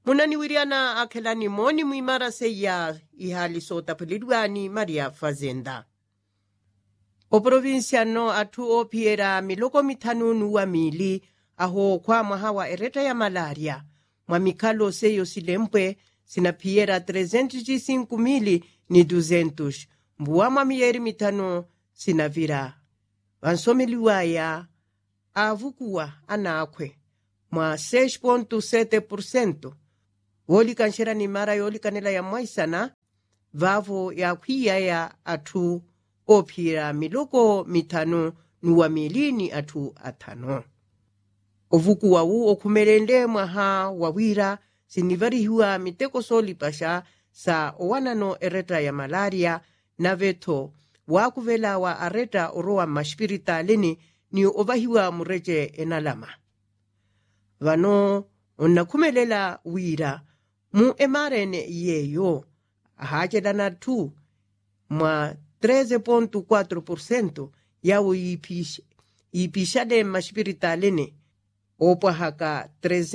Munani wiriana akhelani moni muimara seya ihali sota pelidwani Maria Fazenda. O provinciano atu o piera miloko mitanu nuwa mili aho kwa mahawa ereta ya malaria. Mamikalo seyo silempwe sina piera 305,000 ni 200. Mbuwa mamieri mitanu sina vira. Vansomeliwaya avukuwa anakwe mwa 6.7%. Woli kanshera ni mara yoli kanela ya mwaisana vavo ya kuya ya atu opira miloko mitanu nuwa milini atu atano. Ovuku wawu okumelende mwaha wawira sinivarihiwa miteko soli pasha sa owanano ereta ya malaria na veto wakuvela wa areta orowa mashpiritalini ni ovahiwa mureje enalama. Vano onakumelela wira mu emarene yeyo hajelana tu mwa 13.4% yawo ipishade mashpiritalini opa haka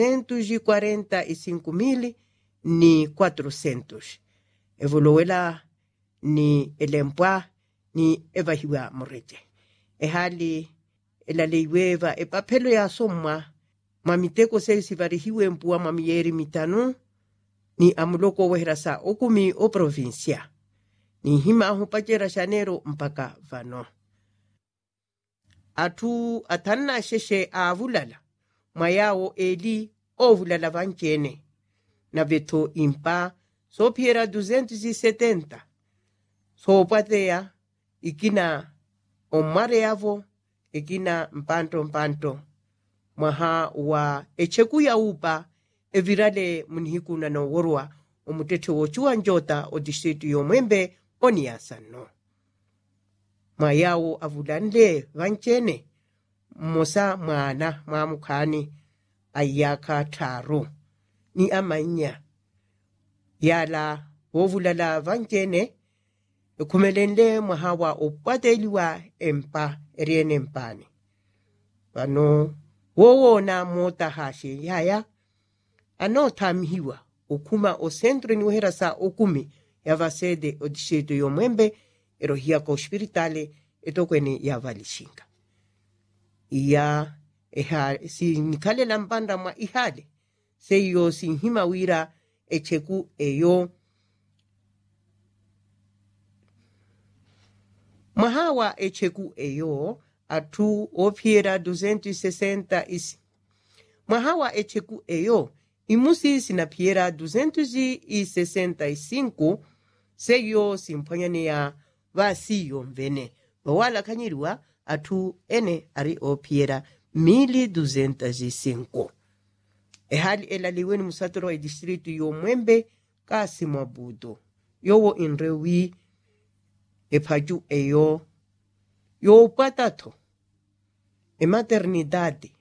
345,000 ni 400. Evoluela ni elempwa ni evahiwa moreje. Ehali elaleiweva epapelo ya somma mamiteko seisi varihiwe mpuwa mamieri mitanu ni amuloko wehrasa okumi o provincia. Ni hima ahupachera shanero mpaka vano. Atu atanna sheshe avulala. Mayao eli ovulala vanchene. Na veto impa so piera 270. So patea ikina omare yavo ikina mpanto. Maha wa echeku ya upa evirale munihiku na no worwa omutete wochua njota o distritu yomwembe oniasano. Mayao avulande vanchene mosa mwana mamukani ayaka taro ni amanya yala wovulala vanchene kumelende mahawa opateliwa empa eriene mpani vano wowo na mota hashi yaya anotamhiwa okuma o centro ni uherasa okumi ya vasede o distrito yomwembe erohia ko spiritale etokweni ya valishinga iya si nikale lampanda mwa ihale seyo sinhima wira echeku eyo mahawa echeku eyo atu opiera 260 isi. Mahawa echeku eyo imusi sinapiera 265 seyo simponyane ya vasiyo mvene. Wawala kanyirwa atu ene ari opiera 1205. Ehali elaliweni musatoro distritu yomwembe kasi mwabudo. Yowo inrewi epaju eyo yo patato maternidade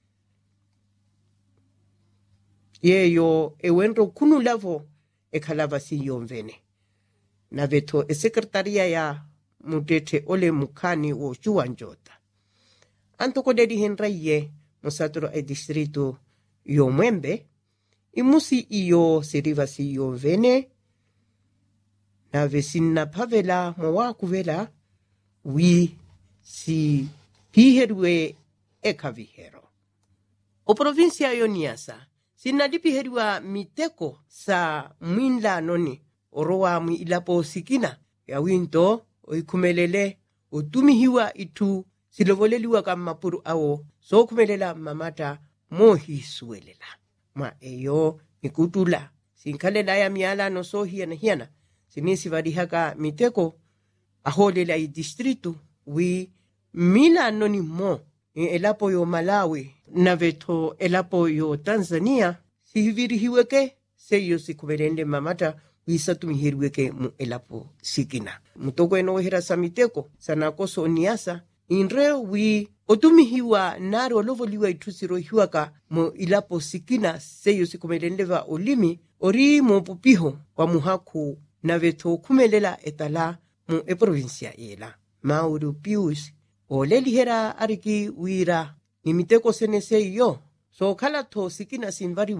yeyo ewento kunulavo ekhalava siyo mvene na veto secretaria ya mutete ole mukani wo chuanjota antoko dedi henraye musatro distrito yomwembe imusi iyo siriva siyo mvene na vesina pavela mwakuvela wi si piherwe ekavihero. O provincia yoniasa sinalipiheriwa miteko sa mwinla noni orowa mwi ilapo sikina ya winto oikumelele otumihiwa itu silovoleliwa kama mapuru awo so kumelela mamata mohisuelela ma eyo mikutula sinkalela ya miala no so hiana sinisi vadihaka miteko aholela i distritu wi mila noni mo elapo yo Malawi na veto elapo yo Tanzania sihivirihiweke seyo sikumelende mamata wisatumihiruweke mu elapo sikina. Mutoko eno hera samiteko sanakoso niasa inre wi otumihiwa naro lovoliwa itusiro hiwaka mu ilapo sikina seyo sikumelende va olimi ori mo pupiho wa muhaku na veto kumelela etala mu provincia yela. Mauro Pius olelihera ariki wira nimiteko senese yo so kala to sikina sinvariwa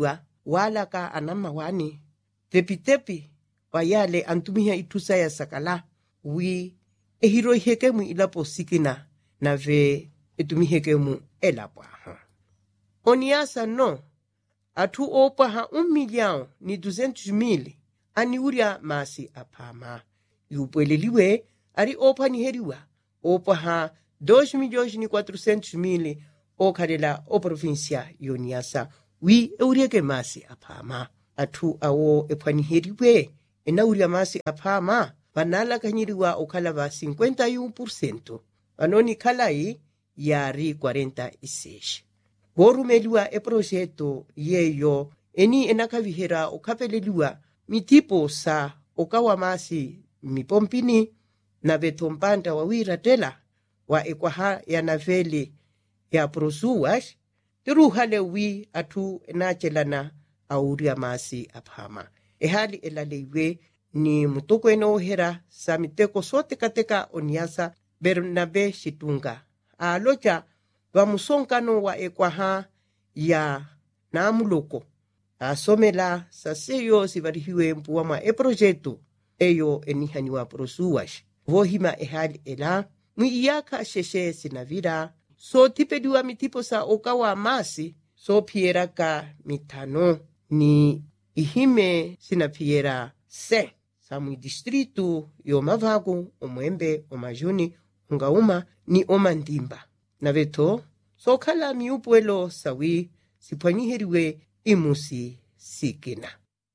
wala ka anama wani tepi wa yale antumia itusa ya sakala wi ehiro hekemu ilapo sikina na ve etumi hekemu elapwa oniasa no atu opa ha 1 ni 200,000 ani uria masi apama yupweleliwe ari opa ni heriwa opa ha 2,400,000 o karela o provincia yoniasa wi eurieke masi apama atu awo epwani heriwe ena uria masi apama banala kanyiriwa okala ba 51%, banoni kalai yari 46. Borumeliwa projeto yeyo eni enakavihera okapeleliwa mitipo sa okawa masi mipompini na betompanda wawira tela wa ekwaha ya naveli ya prosuwash tiruhale wi atu enachelana auria masi apama. Ehali elalewe ni mutoko enohera sa miteko sote kateka oniasa Bernabe Shitunga. Alocha wa musonkano wa ekwaha ya namuloko. Asomela sa seyo sivarihiwe mpuwama projeto eyo enihaniwa prosuwash. Vohima ehali ela mwiyaka sheshe sinavira so tipediwa mitipo sa okawa masi so pieraka mitano ni ihime sinapiera se samui distritu yo Mavagu, Omwembe, Omajuni, Ungauma ni Omandimba. Na veto so kala miupuelo sawi sipanyiheriwe imusi sikina.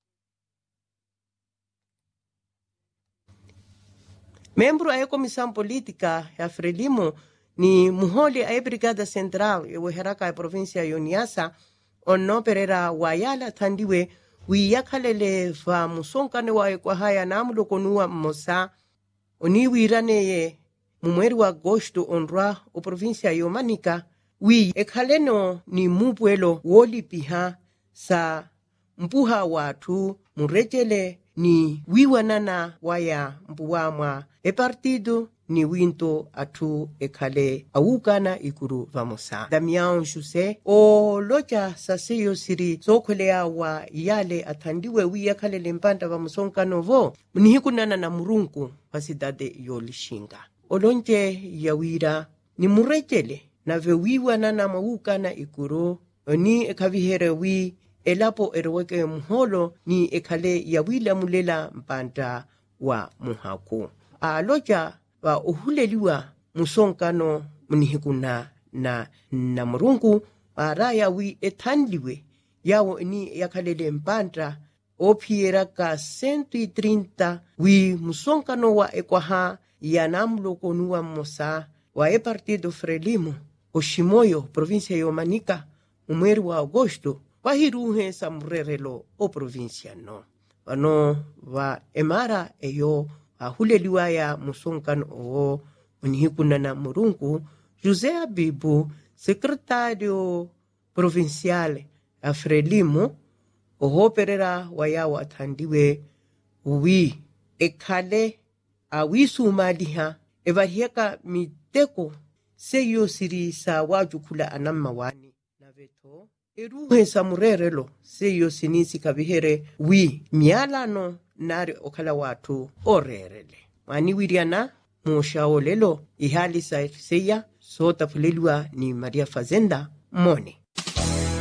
Membro a Comissão Política ya Frelimo ni muholi a Brigada Central e Heraka provincia Yoniasa onno perera wayala tandiwe wiyakalele va musonkane wa ekwahaya namulokonua mosa oni wiraneye mumweri wa agosto onra o provincia yomanika wi ekhaleno ni mupuelo wolipiha sa mpuha watu murejele ni wiwanana waya mpuwamwa partido ni winto atu ekhale awukana ikuru vamosa. Damian Jose o loja saseyo siri sokolea wa yale athandiwe wiya khale lempanda vamusonkano vo mnihikunana na murunku pasidade yolishinga. Olonje yawira ni murejele na vewiwana na mawukana ikuru ni ekavihere wi elapo erweke muholo ni ekhale yawila mulela mpanda wa muhaku. Aloja wa uhuleliwa musonkano mnihikuna na murungu araya wi ethanliwe yawo ni yakalele mpanda opieraka 130 wi musonkano wa ekwaha ya namlokonuwa mosa wa partido Frelimo Oshimoyo provincia yomanika umweri wa agosto wahiruhe sa murerelo o provincia no wano wa emara eyo ahuleliwa ya musonkano o unihikuna na murungu José Abibu secretario provincial a Frelimo oho perera wayawa athandiwe wi ekhale awisu maliha evahieka miteko seyo siri sa wajukula anamma wani na veto eruhe sa murerelo seyo sinisi kabihere wi mialano nare okala watu orerele wani wiriana mushaolelo ihali sa seya sota fulelwa ni Maria Fazenda Mone.